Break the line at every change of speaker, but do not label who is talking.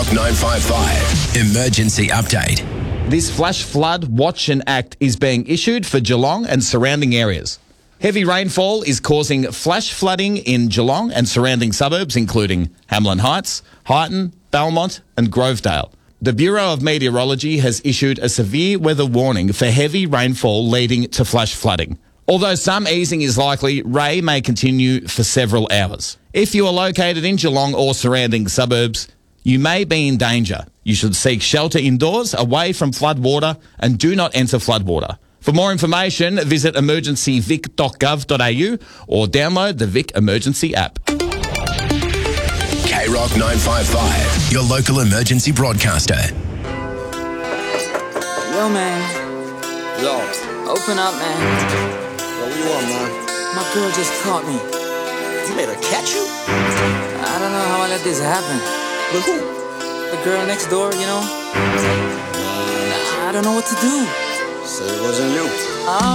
K-Rock 955 Emergency Update.
This flash flood watch and act is being issued for Geelong and surrounding areas. Heavy rainfall is causing flash flooding in Geelong and surrounding suburbs, including Hamlin Heights, Highton, Belmont and Grovedale. The Bureau of Meteorology has issued a severe weather warning for heavy rainfall leading to flash flooding. Although some easing is likely, Ray may continue for several hours. If you are located in Geelong or surrounding suburbs, you may be in danger. You should seek shelter indoors, away from flood water, and do not enter flood water. For more information, visit emergencyvic.gov.au or download the Vic Emergency app.
K-Rock 955, your local emergency broadcaster.
Yo, man.
Yo,
Open up, man.
what you want, man?
My girl just caught me.
You made her catch you?
I don't know how I let this happen.
With who?
The girl next door, you know? I don't know what to do.
Say it wasn't you.